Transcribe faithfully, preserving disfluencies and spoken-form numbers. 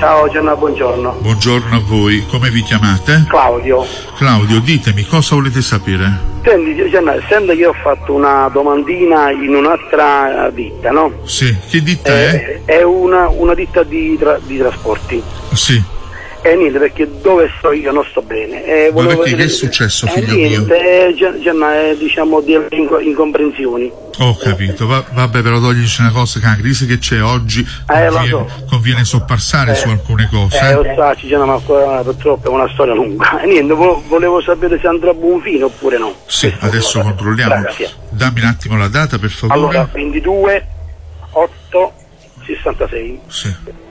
Ciao Gianna, buongiorno. Buongiorno a voi, come vi chiamate? Claudio. Claudio, ditemi, cosa volete sapere? Senti Gianna, sembra che io ho fatto una domandina in un'altra ditta, no? Sì, che ditta è? È, è una, una ditta di, tra, di trasporti. Sì. E niente, perché dove sto io non sto bene. E Ma perché vedere... che è successo, figlio eh, niente, mio? È, Gianna, è diciamo di inco- incomprensioni. Ho capito, Va, vabbè, però toglici una cosa, che la crisi che c'è oggi Eh, conviene, lo so. conviene soppassare Eh, su alcune cose. Eh, lo so, Gianna, ma purtroppo è una storia lunga. E niente, vo- volevo sapere se andrà a buon fine oppure no. Sì, Questo adesso volevo controlliamo. Grazie. Dammi un attimo la data, per favore. Allora, ventidue otto sessantasei. Sì.